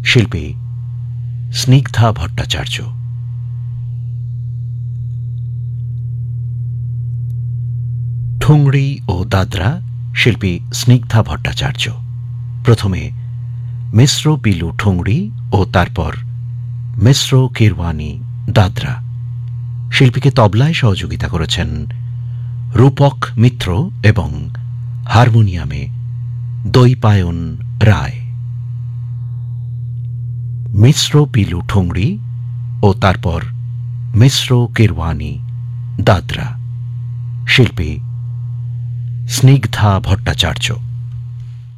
শিল্পী স্নিগ্ধা ভট্টাচার্য। ঠুংরি ও দাদরা শিল্পী স্নিগ্ধা ভট্টাচার্য। প্রথমে মিশ্র পিলু ঠুংরি ও তারপর মিশ্র কিরওয়ানি দাদরা। শিল্পীকে তবলায় সহযোগিতা করেছেন রূপক মিত্র এবং হারমোনিয়ামে দৈপায়ন রায়। মিশ্র পিলু ঠুংরি ও তারপর মিশ্র কিরওয়ানি দাদরা। শিল্পী স্নিগ্ধা ভট্টাচার্য।